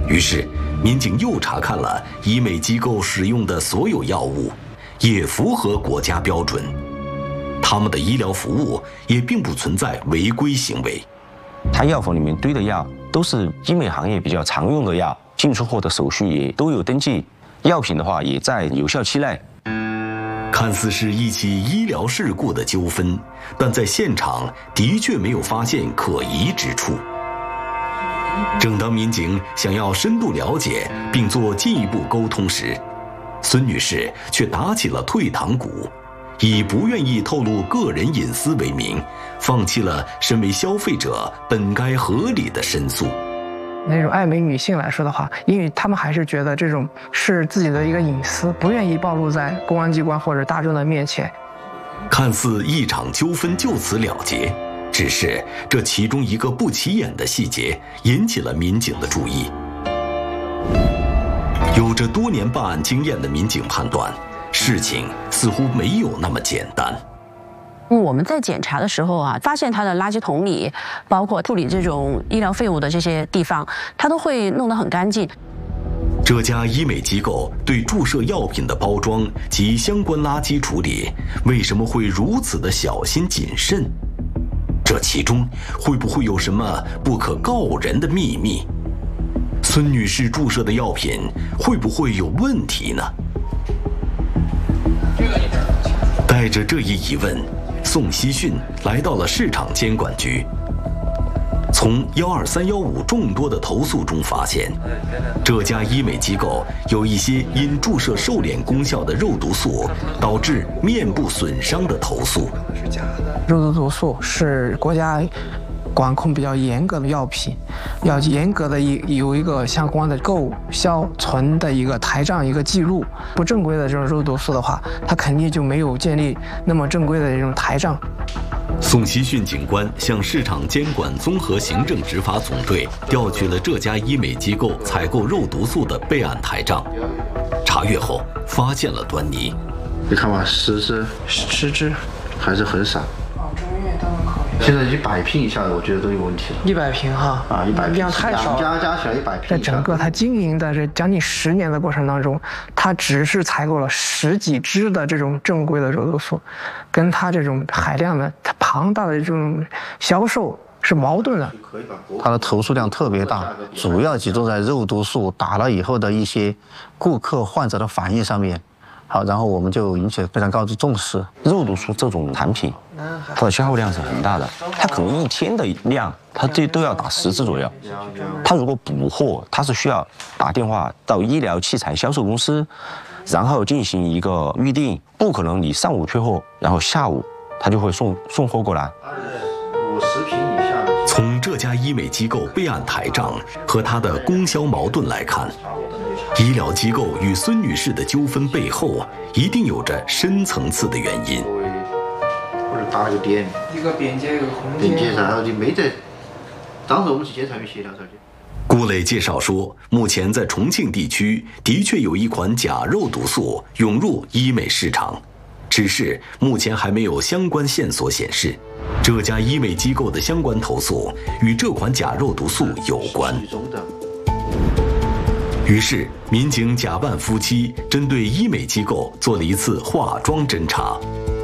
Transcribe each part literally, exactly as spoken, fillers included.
于是，民警又查看了医美机构使用的所有药物，也符合国家标准。他们的医疗服务也并不存在违规行为。 他药房里面堆的药都是医美行业比较常用的药，进出货的手续也都有登记，药品的话也在有效期内。 看似是一起医疗事故的纠纷，但在现场的确没有发现可疑之处。正当民警想要深度了解并做进一步沟通时，孙女士却打起了退堂鼓，以不愿意透露个人隐私为名，放弃了身为消费者本该合理的申诉。 那种爱美女性来说的话，因为她们还是觉得这种是自己的一个隐私，不愿意暴露在公安机关或者大众的面前。 看似一场纠纷就此了结，只是这其中一个不起眼的细节引起了民警的注意。有着多年办案经验的民警判断，事情似乎没有那么简单。 我们在检查的时候啊，发现他的垃圾桶里，包括处理这种医疗废物的这些地方，他都会弄得很干净。 这家医美机构对注射药品的包装及相关垃圾处理，为什么会如此的小心谨慎？这其中会不会有什么不可告人的秘密？孙女士注射的药品会不会有问题呢？带着这一疑问，宋希训来到了市场监管局。从幺二三幺五众多的投诉中发现，这家医美机构有一些因注射瘦脸功效的肉毒素导致面部损伤的投诉。 肉毒素是国家管控比较严格的药品，要严格的一有一个相关的购销存的一个台账一个记录。不正规的这种肉毒素的话，它肯定就没有建立那么正规的这种台账。 宋希训警官向市场监管综合行政执法总队调取了这家医美机构采购肉毒素的备案台账，查阅后发现了端倪。 你看吧，十支， 十支还是很少。现在一百瓶以下的，我觉得都有问题了。 一百瓶哈啊，一百瓶量太少了， 加加起来一百瓶。 在整个他经营的这将近十年的过程当中，他只是采购了十几支的这种正规的肉毒素，跟他这种海量的、他庞大的这种销售是矛盾的。 他的投诉量特别大，主要集中在肉毒素打了以后的一些顾客患者的反应上面。好，然后我们就引起了非常高的重视。 肉毒素这种产品，它的消耗量是很大的，它可能一天的量，它这都要打十支左右。它如果补货，它是需要打电话到医疗器材销售公司，然后进行一个预定，不可能你上午缺货，然后下午它就会送送货过来。 五十瓶以下的。 从这家医美机构备案台账和它的供销矛盾来看，医疗机构与孙女士的纠纷背后一定有着深层次的原因。 或者打了个点， 一个边界一个空间。 边界然后就没在，当时我们之间才没协调这些。 顾磊介绍说，目前在重庆地区的确有一款假肉毒素涌入医美市场，只是目前还没有相关线索显示，这家医美机构的相关投诉与这款假肉毒素有关。于是，民警假扮夫妻，针对医美机构做了一次化妆侦查。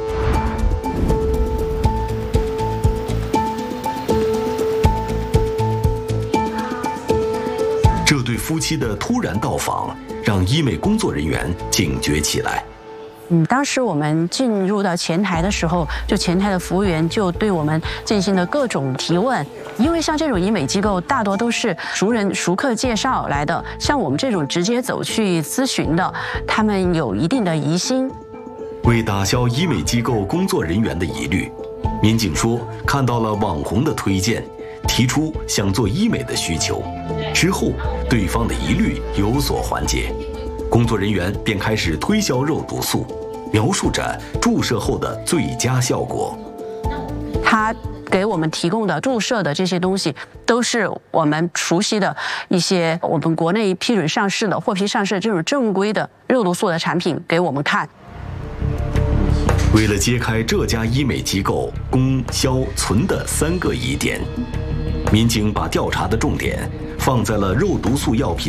这对夫妻的突然到访，让医美工作人员警觉起来。 嗯，当时我们进入到前台的时候，就前台的服务员就对我们进行了各种提问。因为像这种医美机构，大多都是熟人熟客介绍来的，像我们这种直接走去咨询的，他们有一定的疑心。 为打消医美机构工作人员的疑虑，民警说看到了网红的推荐，提出想做医美的需求。之后，对方的疑虑有所缓解，工作人员便开始推销肉毒素，描述着注射后的最佳效果。 他给我们提供的注射的这些东西，都是我们熟悉的一些我们国内批准上市的、获批上市的这种正规的肉毒素的产品给我们看。 为了揭开这家医美机构供销存的三个疑点，民警把调查的重点放在了肉毒素药品